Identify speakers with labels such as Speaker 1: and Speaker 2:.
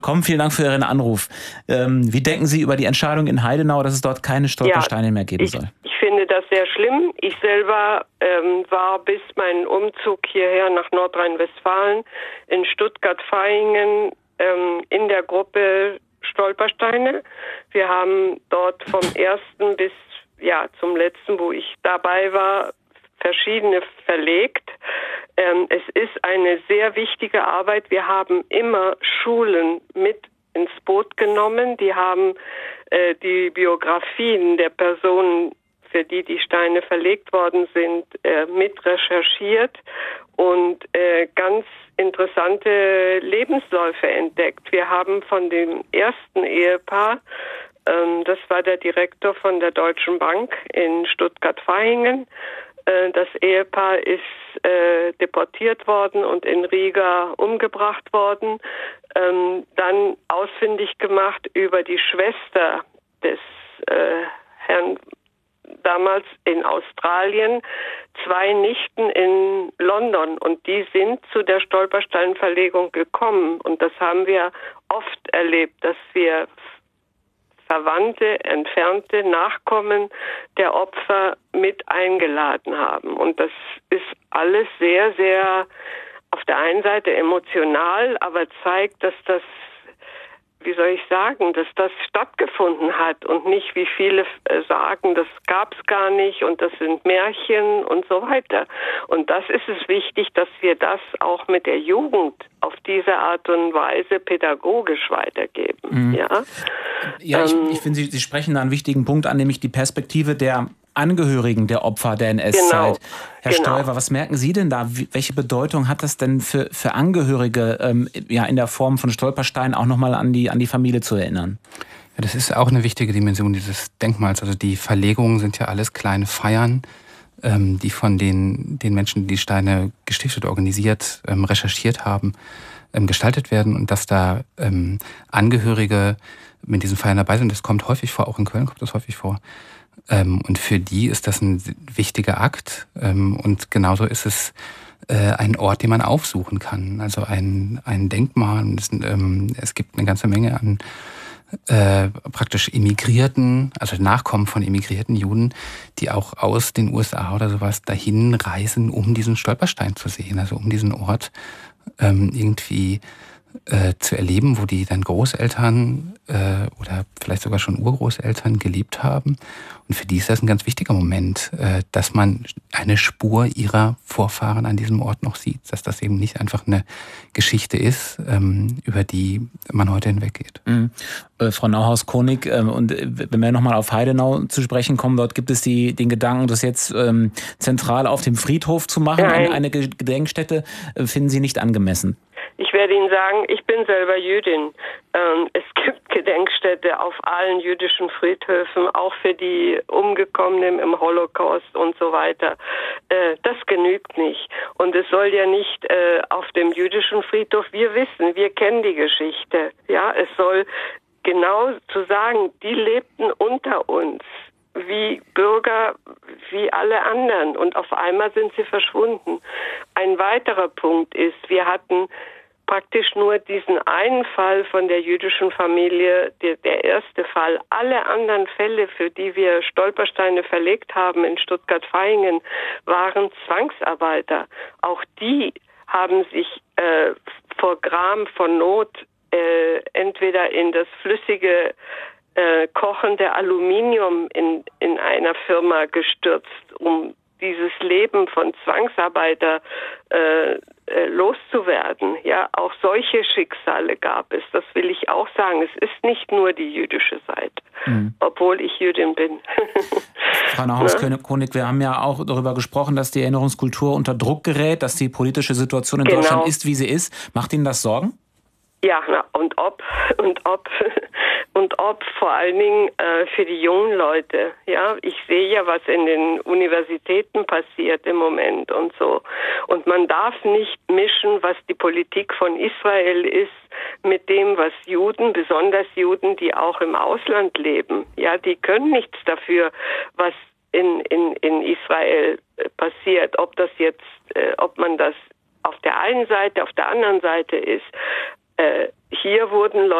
Speaker 1: Vielen Dank für Ihren Anruf. Wie denken Sie über die Entscheidung in Heidenau, dass es dort keine Stolpersteine mehr geben soll?
Speaker 2: Ich finde das sehr schlimm. Ich selber war bis meinen Umzug hierher nach Nordrhein-Westfalen in Stuttgart-Vaihingen in der Gruppe Stolpersteine. Wir haben dort vom ersten bis zum letzten, wo ich dabei war, verschiedene verlegt. Es ist eine sehr wichtige Arbeit. Wir haben immer Schulen mit ins Boot genommen. Die haben die Biografien der Personen, für die die Steine verlegt worden sind, mit recherchiert und ganz interessante Lebensläufe entdeckt. Wir haben von dem ersten Ehepaar, das war der Direktor von der Deutschen Bank in Stuttgart-Vaihingen, das Ehepaar ist deportiert worden und in Riga umgebracht worden. Dann ausfindig gemacht über die Schwester des Herrn damals in Australien, 2 Nichten in London, und die sind zu der Stolpersteinverlegung gekommen. Und das haben wir oft erlebt, dass wir Verwandte, entfernte Nachkommen der Opfer mit eingeladen haben. Und das ist alles sehr, sehr auf der einen Seite emotional, aber zeigt, dass das, dass das stattgefunden hat und nicht, wie viele sagen, das gab es gar nicht und das sind Märchen und so weiter. Und das ist es wichtig, dass wir das auch mit der Jugend auf diese Art und Weise pädagogisch weitergeben.
Speaker 1: Mhm. Ich finde, Sie sprechen da einen wichtigen Punkt an, nämlich die Perspektive der Angehörigen der Opfer der NS-Zeit. Herr Stoiber, was merken Sie denn da? Welche Bedeutung hat das denn für Angehörige, in der Form von Stolpersteinen auch nochmal an die Familie zu erinnern?
Speaker 3: Ja, das ist auch eine wichtige Dimension dieses Denkmals. Also die Verlegungen sind ja alles kleine Feiern, die von den Menschen, die Steine gestiftet, organisiert, recherchiert haben, gestaltet werden, und dass da Angehörige mit diesen Feiern dabei sind. Das kommt häufig vor, auch in Köln kommt das häufig vor. Und für die ist das ein wichtiger Akt. Und genauso ist es ein Ort, den man aufsuchen kann. Also ein Denkmal. Es gibt eine ganze Menge an praktisch Emigrierten, also Nachkommen von emigrierten Juden, die auch aus den USA oder sowas dahin reisen, um diesen Stolperstein zu sehen. Also um diesen Ort irgendwie zu erleben, wo die dann Großeltern oder vielleicht sogar schon Urgroßeltern gelebt haben. Und für die ist das ein ganz wichtiger Moment, dass man eine Spur ihrer Vorfahren an diesem Ort noch sieht. Dass das eben nicht einfach eine Geschichte ist, über die man heute hinweggeht.
Speaker 1: Mhm. Frau Nauhaus-Konig, und wenn wir nochmal auf Heidenau zu sprechen kommen, dort gibt es den Gedanken, das jetzt zentral auf dem Friedhof zu machen, eine Gedenkstätte, finden Sie nicht angemessen?
Speaker 2: Ich werde Ihnen sagen, ich bin selber Jüdin. Es gibt Gedenkstätte auf allen jüdischen Friedhöfen, auch für die Umgekommenen im Holocaust und so weiter. Das genügt nicht. Und es soll ja nicht auf dem jüdischen Friedhof, wir kennen die Geschichte. Ja, es soll genau zu sagen, die lebten unter uns wie Bürger, wie alle anderen. Und auf einmal sind sie verschwunden. Ein weiterer Punkt ist, wir hatten praktisch nur diesen einen Fall von der jüdischen Familie, der erste Fall. Alle anderen Fälle, für die wir Stolpersteine verlegt haben in Stuttgart-Vaihingen, waren Zwangsarbeiter. Auch die haben sich vor Gram, vor Not entweder in das flüssige kochende Aluminium in einer Firma gestürzt, um dieses Leben von Zwangsarbeiter loszuwerden. Ja, auch solche Schicksale gab es. Das will ich auch sagen. Es ist nicht nur die jüdische Seite, obwohl ich Jüdin bin.
Speaker 1: Frau Nauhaus-Konig, wir haben ja auch darüber gesprochen, dass die Erinnerungskultur unter Druck gerät, dass die politische Situation in Deutschland ist, wie sie ist. Macht Ihnen das Sorgen?
Speaker 2: Ja, und ob vor allen Dingen für die jungen Leute. Ja, ich sehe ja, was in den Universitäten passiert im Moment und so. Und man darf nicht mischen, was die Politik von Israel ist, mit dem, was Juden, besonders Juden, die auch im Ausland leben. Ja, die können nichts dafür, was in Israel passiert. Ob man das auf der einen Seite, auf der anderen Seite ist. hier wurden